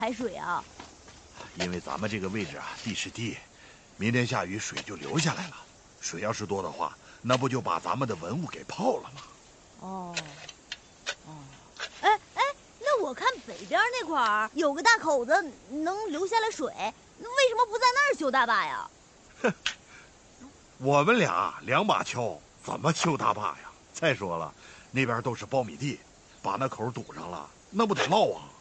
排水啊？ 因为咱们这个位置啊，地势低，明天下雨水就流下来了。水要是多的话，那不就把咱们的文物给泡了吗？ 哦，哎，那我看北边那块儿有个大口子，能流下来水，为什么不在那儿修大坝呀？ 哼，我们俩2把锹，怎么修大坝呀？再说了，那边都是苞米地，把那口堵上了，那不得涝啊？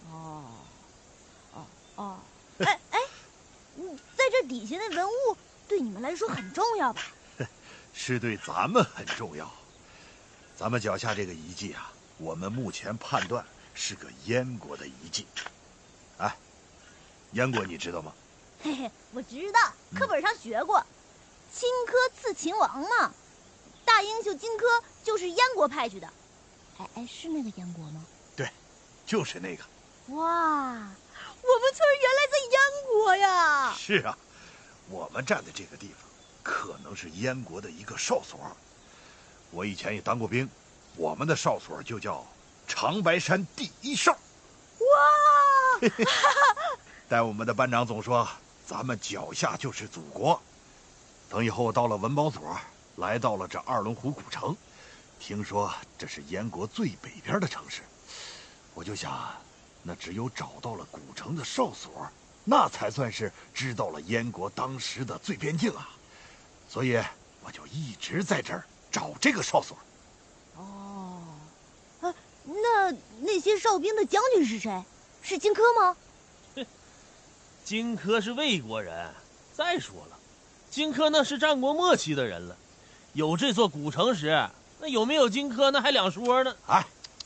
哎，在这底下的文物对你们来说很重要吧？ 是对咱们很重要。咱们脚下这个遗迹啊，我们目前判断是个燕国的遗迹。哎，燕国你知道吗？ 嘿嘿，我知道，课本上学过，荆轲刺秦王嘛。大英雄荆轲就是燕国派去的。哎，是那个燕国吗？ 对，就是那个。 哇，我们村原来在燕国呀！ 是啊，我们站的这个地方可能是燕国的一个哨所。我以前也当过兵，我们的哨所就叫长白山第1哨。 哇！ 但我们的班长总说，咱们脚下就是祖国。等以后到了文保所，来到了这2轮湖古城，听说这是燕国最北边的城市，我就想，那只有找到了古城的哨所，那才算是知道了燕国当时的最边境啊。所以我就一直在这儿找这个哨所。 哦，那些哨兵的将军是谁？是荆轲吗？ 荆轲是魏国人。再说了，荆轲那是战国末期的人了，有这座古城时，那有没有荆轲那还两说呢。 哎，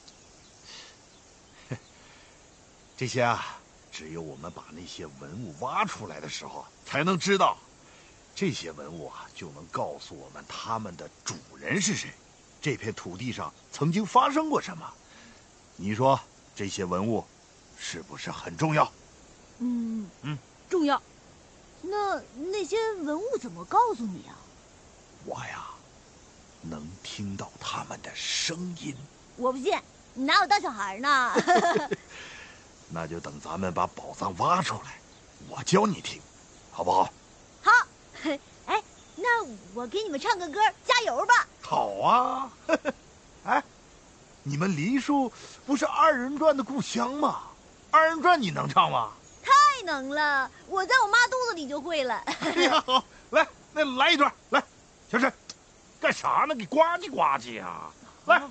这些啊，只有我们把那些文物挖出来的时候才能知道。这些文物啊，就能告诉我们他们的主人是谁，这片土地上曾经发生过什么。你说这些文物是不是很重要？ 重要。那些文物怎么告诉你啊？ 我呀，能听到他们的声音。 我不信，你哪有当小孩呢？ 那就等咱们把宝藏挖出来，我教你听，好不好？ 好。哎，那我给你们唱个歌，加油吧！ 好啊。哎，你们梨树不是2人转的故乡吗？2人转你能唱吗？ 太能了，我在我妈肚子里就会了。 哎呀，好，来，那来一段，来，小沈，干啥呢？给呱唧呱唧呀！来。